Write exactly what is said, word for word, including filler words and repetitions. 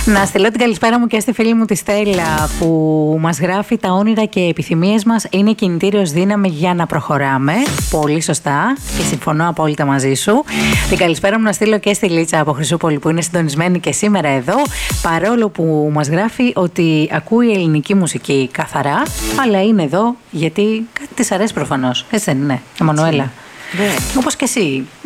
Να στείλω την καλησπέρα μου και στη φίλη μου τη Στέλλα που μας γράφει: τα όνειρα και οι επιθυμίες μας είναι κινητήριος δύναμη για να προχωράμε. Πολύ σωστά και συμφωνώ απόλυτα μαζί σου. Την καλησπέρα μου να στείλω και στη Λίτσα από Χρυσούπολη που είναι συντονισμένη και σήμερα εδώ, παρόλο που μας γράφει ότι ακούει ελληνική μουσική καθαρά, αλλά είναι εδώ γιατί κάτι της αρέσει προφανώς. Έτσι δεν είναι, Εμμανουέλα? Ναι. Όπως και εσύ.